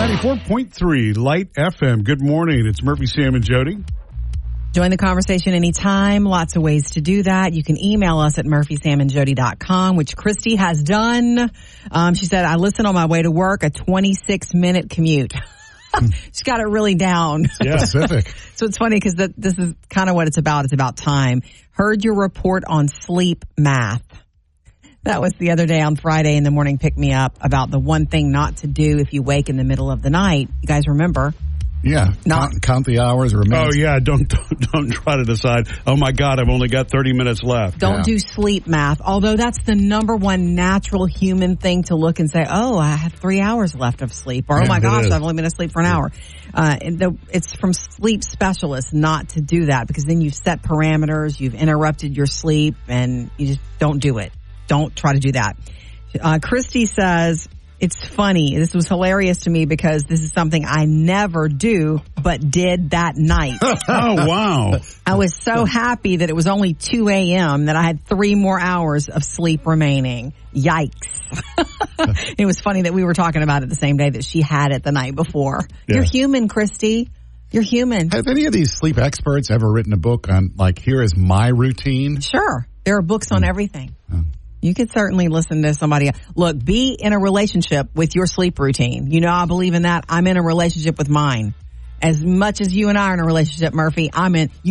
94.3 Light FM. Good morning. It's Murphy, Sam, and Jody. Join the conversation anytime. Lots of ways to do that. You can email us at murphysamandjody.com, which Christy has done. She said, I listen on my way to work, a 26-minute commute. She's got it really down. Yeah. Specific. So it's funny because this is kind of what it's about. It's about time. Heard your report on sleep math. That was the other day on Friday in the morning, pick me up about the one thing not to do if you wake in the middle of the night. You guys remember? Yeah. Count the hours or minutes. Oh, yeah. Don't try to decide, oh, my God, I've only got 30 minutes left. Don't do sleep math, although that's the number one natural human thing to look and say, oh, I have 3 hours left of sleep. Or, oh, my gosh, I've only been asleep for an hour. It's from sleep specialists not to do that because then you've set parameters, you've interrupted your sleep, and you just don't do it. Don't try to do that. Christy says, it's funny. This was hilarious to me because this is something I never do, but did that night. Oh, wow. I was so happy that it was only 2 a.m. that I had 3 more hours of sleep remaining. Yikes. It was funny that we were talking about it the same day that she had it the night before. Yeah. You're human, Christy. You're human. Have any of these sleep experts ever written a book on, like, here is my routine? Sure. There are books on everything. You could certainly listen to somebody else. Look, be in a relationship with your sleep routine. You know, I believe in that. I'm in a relationship with mine. As much as you and I are in a relationship, Murphy, I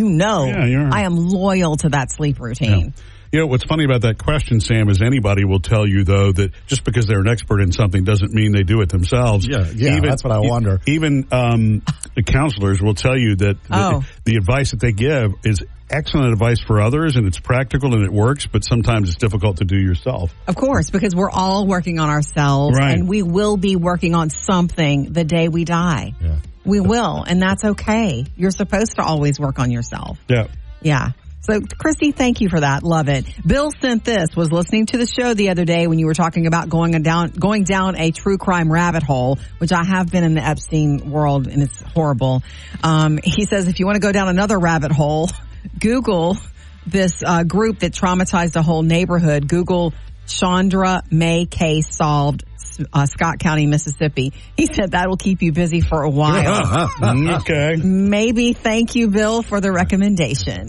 am loyal to that sleep routine. Yeah. You know, what's funny about that question, Sam, is anybody will tell you, though, that just because they're an expert in something doesn't mean they do it themselves. Yeah, that's what I wonder. Even the counselors will tell you that the advice that they give is excellent advice for others, and it's practical and it works, but sometimes it's difficult to do yourself. Of course, because we're all working on ourselves, right. And we will be working on something the day we die. Yeah. We will, and that's okay. You're supposed to always work on yourself. Yeah. Yeah. So, Christy, thank you for that. Love it. Bill sent this, was listening to the show the other day when you were talking about going down a true crime rabbit hole, which I have been in the Epstein world, and it's horrible. He says, if you want to go down another rabbit hole, Google this group that traumatized a whole neighborhood. Google Chandra May case solved, Scott County, Mississippi. He said that will keep you busy for a while. Okay. Maybe. Thank you, Bill, for the recommendation.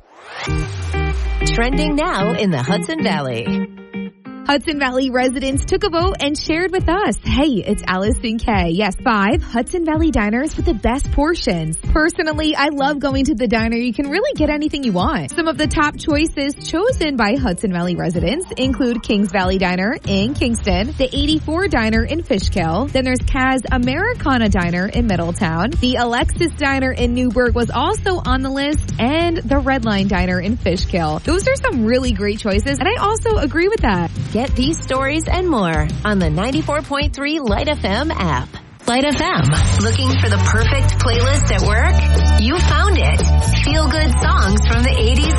Trending now in the Hudson Valley. Hudson Valley residents took a vote and shared with us. Hey, it's Allison Kay. Yes, 5 Hudson Valley diners with the best portions. Personally, I love going to the diner. You can really get anything you want. Some of the top choices chosen by Hudson Valley residents include Kings Valley Diner in Kingston, the 84 Diner in Fishkill, then there's Kaz Americana Diner in Middletown, the Alexis Diner in Newburgh was also on the list, and the Redline Diner in Fishkill. Those are some really great choices, and I also agree with that. Get these stories and more on the 94.3 Light FM app. Light FM. Looking for the perfect playlist at work? You found it. Feel good songs from the 80s